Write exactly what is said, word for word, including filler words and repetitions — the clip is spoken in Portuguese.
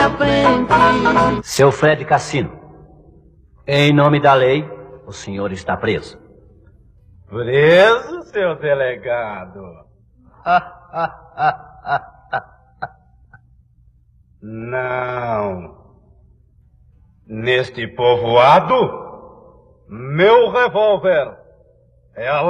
Seu Fred Cassino, em nome da lei, o senhor está preso. Preso, seu delegado? Não. Neste povoado, meu revólver é a